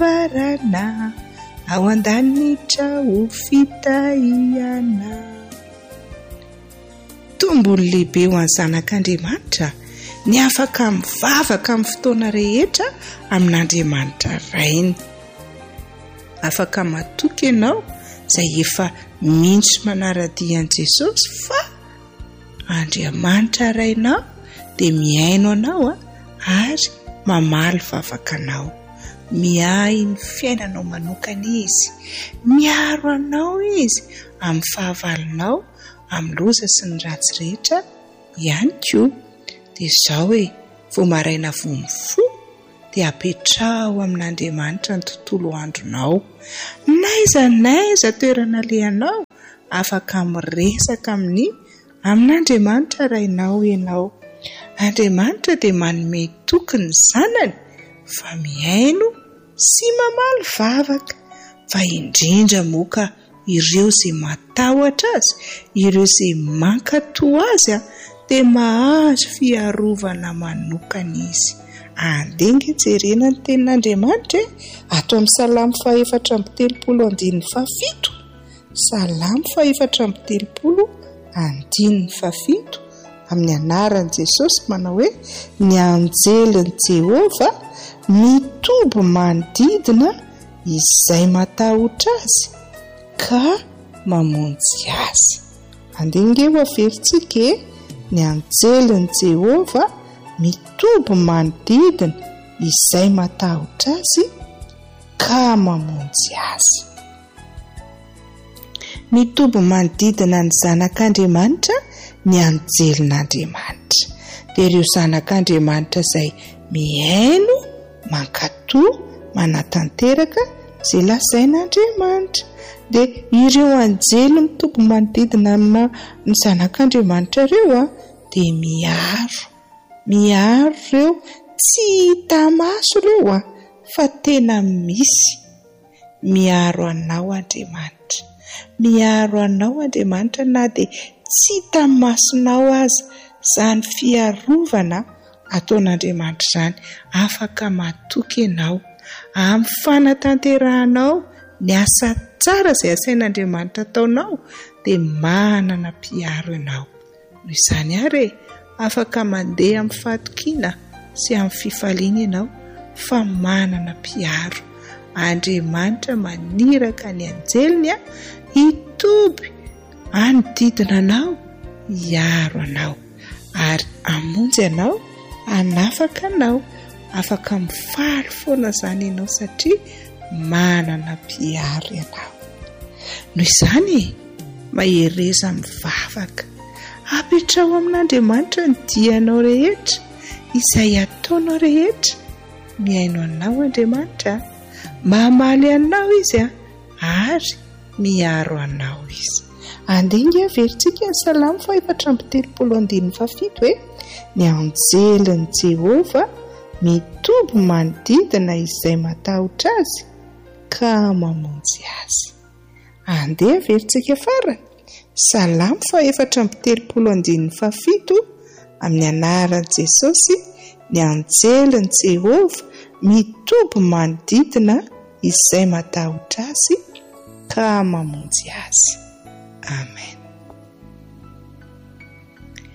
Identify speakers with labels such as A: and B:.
A: varana ao an-danitra ho fitahiana. Tombony lehibe ho an'ny zanak'Andriamanitra ny afaka mivavaka amin'ny fotoana rehetra amin'Andriamanitra rainy. Afaka matoky ianao izay efa mintsy manaradia an'i Jesosy fa Andriamanitra rainao dia miaino anao ary mamaly vavakanao. Miahy ny fiainanao manokana izy, miaro anao izy amin'ny fahavalonao, amin'ny loza sy ny ratsy rehetra ihany koa. Dia izao hoe vao maraina vao mifoha dia apetraho amin'Andriamanitra ny tontolo andronao. N'aiza toerana alehanao afaka miresaka amin'Andriamanitra rainao ianao. Andriamanitra dia manome toky ny zanany fa miaino sy mamaly vavaka, fa indrindra moka ireo izay matahotra azy, ireo izay mankatoa azy dia mahazo fiarovana manokana izy. Andenga jerena ny tenin'Andriamanitra ato amin'ny Salamo 4:7. Salamo 4:7 amin'ny anaran'i Jesosy manao hoe: ny anjelin'i Jehova mitobo manodidina izay matahotra azy ka mamonjy azy. Andenga eo averintsika ny anjelin'i Jehova mitobo manodidina izay matahotra azy ka mamonjy azy. Mitobo manodidina ny zanak'Andriamanitra ny anjelin'Andriamanitra. Dia ireo zanak'Andriamanitra izay miaino, mankatoa, manatanteraka izay lazain'Andriamanitra. Dia ireo anjely mitobo manodidina amina ny zanak'Andriamanitra ireo dia miaro ireo, tsy hita maso ireo fa tena misy. Miaro anao Andriamanitra, miaro anao Andriamanitra, na dia tsy hita masonao aza izany fiarovana ataon'Andriamanitra izany. Afaka matoky ianao amin'ny fanatanteranao ny asa tsara izay asain'Andriamanitra ataonao, dia manana mpiaro ianao. Noho izany ary afaka mandeha amin'ny fahatokiana sy amin'ny fifaliana ianao, fa manana mpiaro. Andriamanitra maniraka ny anjeliny hitoby anodidina anao, hiaro anao ary hamonjy anao, hanafaka anao. Afaka mifaly foana izany ianao satria manana mpiaro ianao. Noho izany mahereza mivavaka, apetraho amin'Andriamanitra ny dianao rehetra, izay ataonao rehetra. Miaino anao Andriamanitra, mamaly anao izy ary miaro anao izy. Andenga averintsika ny Salamo 4:7 hoe: ny anjelin'i Jehova mitobo manodidina izay matahotra azy ka mamonjy azy. Andeha averintsika farany Salamo 4:7 amin'ny anaran'i Jesosy: ny anjelin'i Jehova mitobo manodidina izay matahotra azy ka mamonjy azy. Amen.